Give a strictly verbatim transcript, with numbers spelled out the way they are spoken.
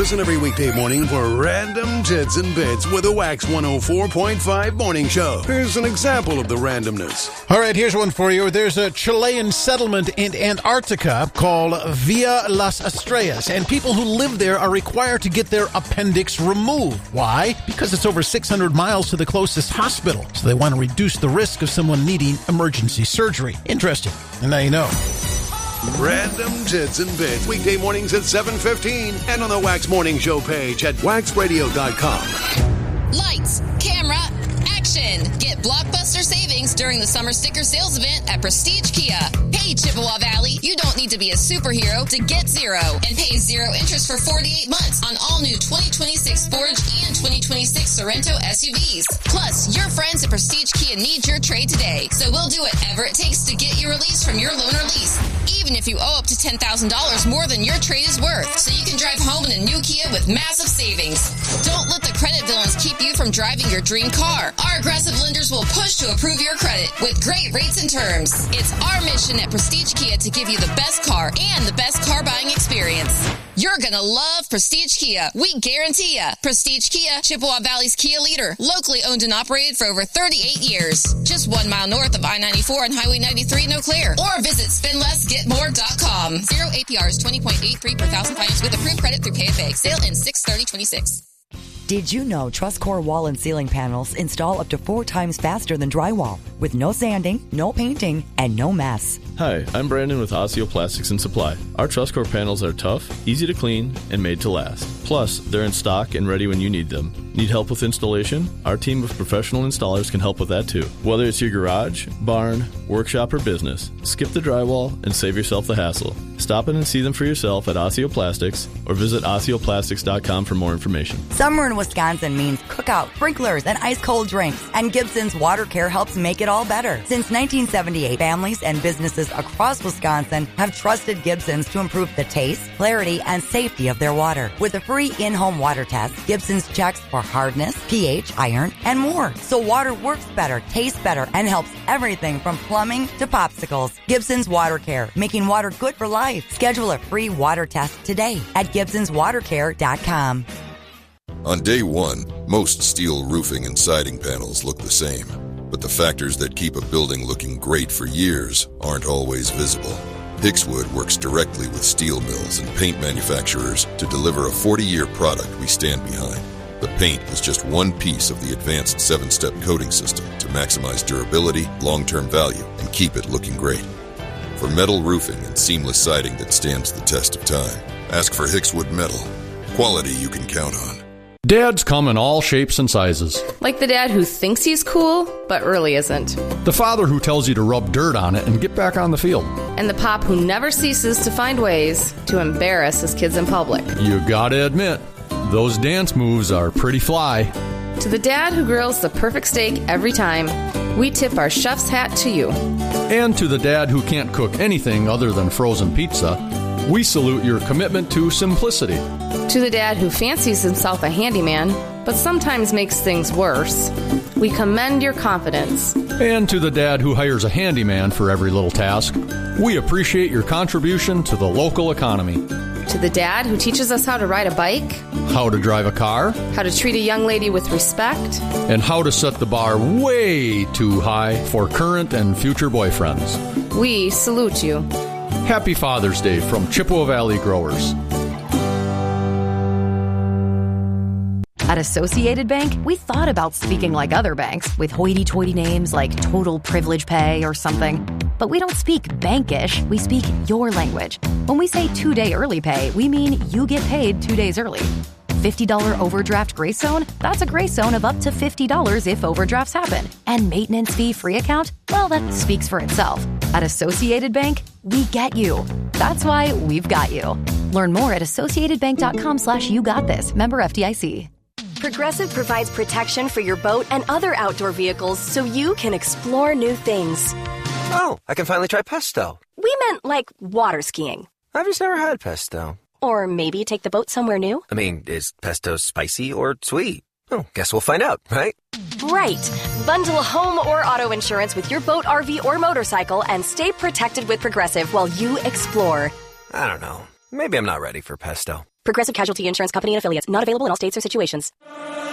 Listen every weekday morning for Random Tits and Bits with a Wax one oh four point five morning show. Here's an example of the randomness. All right, here's one for you. There's a Chilean settlement in Antarctica called Villa Las Estrellas, and people who live there are required to get their appendix removed. Why? Because it's over six hundred miles to the closest hospital, so they want to reduce the risk of someone needing emergency surgery. Interesting. And now you know. Random Tits and Bits, weekday mornings at seven fifteen and on the Wax Morning Show page at wax radio dot com. Lights, camera, action! Get blockbuster savings during the summer sticker sales event at Prestige Kia. Hey, Chippewa Valley, you don't need to be a superhero to get zero and pay zero interest for forty-eight months on all new twenty twenty-six Forge and twenty twenty-six Sorento S U Vs. Plus, your friends at Prestige Kia need your trade today, so we'll do whatever it takes to get you released from your loan or lease, even if you owe up to ten thousand dollars more than your trade is worth, so you can drive home in a new Kia with massive savings. Don't let the credit villains keep you from driving your dream car. Our aggressive lenders will push to approve your credit with great rates and terms. It's our mission at Prestige Kia to give you the best car and the best car buying experience. You're gonna love Prestige Kia. We guarantee ya. Prestige Kia, Chippewa Valley's Kia leader. Locally owned and operated for over thirty-eight years. Just one mile north of I ninety-four and Highway ninety-three in Eau Claire. Or visit spend less get more dot com. Zero A P R is twenty point eight three per thousand finance with approved credit through K F A. Sale in six thirty twenty-six. Did you know TrustCore wall and ceiling panels install up to four times faster than drywall with no sanding, no painting, and no mess? Hi, I'm Brandon with Osseo Plastics and Supply. Our TrustCore panels are tough, easy to clean, and made to last. Plus, they're in stock and ready when you need them. Need help with installation? Our team of professional installers can help with that too. Whether it's your garage, barn, workshop, or business, skip the drywall and save yourself the hassle. Stop in and see them for yourself at Osseo Plastics or visit osseo plastics dot com for more information. Summer in Wisconsin means cookout, sprinklers, and ice-cold drinks. And Gibson's Water Care helps make it all better. Since nineteen seventy-eight, families and businesses across Wisconsin have trusted Gibson's to improve the taste, clarity, and safety of their water. With a free in-home water test, Gibson's checks for hardness, pH, iron, and more. So water works better, tastes better, and helps everything from plumbing to popsicles. Gibson's Water Care, making water good for life. Schedule a free water test today at gibsons water care dot com. On day one, most steel roofing and siding panels look the same, but the factors that keep a building looking great for years aren't always visible. Hickswood works directly with steel mills and paint manufacturers to deliver a forty-year product we stand behind. The paint is just one piece of the advanced seven-step coating system to maximize durability, long-term value, and keep it looking great. For metal roofing and seamless siding that stands the test of time, ask for Hickswood Metal. Quality you can count on. Dads come in all shapes and sizes. Like the dad who thinks he's cool, but really isn't. The father who tells you to rub dirt on it and get back on the field. And the pop who never ceases to find ways to embarrass his kids in public. You gotta admit, those dance moves are pretty fly. To the dad who grills the perfect steak every time, we tip our chef's hat to you. And to the dad who can't cook anything other than frozen pizza, we salute your commitment to simplicity. To the dad who fancies himself a handyman, but sometimes makes things worse, we commend your confidence. And to the dad who hires a handyman for every little task, we appreciate your contribution to the local economy. To the dad who teaches us how to ride a bike, how to drive a car, how to treat a young lady with respect, and how to set the bar way too high for current and future boyfriends. We salute you. Happy Father's Day from Chippewa Valley Growers. At Associated Bank, we thought about speaking like other banks with hoity-toity names like Total Privilege Pay or something. But we don't speak bankish, we speak your language. When we say two-day early pay, we mean you get paid two days early. fifty dollars overdraft grace zone? That's a grace zone of up to fifty dollars if overdrafts happen. And maintenance fee-free account? Well, that speaks for itself. At Associated Bank, we get you. That's why we've got you. Learn more at associatedbank.com slash you got this. Member F D I C. Progressive provides protection for your boat and other outdoor vehicles so you can explore new things. Oh, I can finally try pesto. We meant like water skiing. I've just never had pesto. Or maybe take the boat somewhere new. I mean, is pesto spicy or sweet? Oh, guess we'll find out, right? Right. Bundle home or auto insurance with your boat, R V, or motorcycle and stay protected with Progressive while you explore. I don't know. Maybe I'm not ready for pesto. Progressive Casualty Insurance Company and Affiliates. Not available in all states or situations.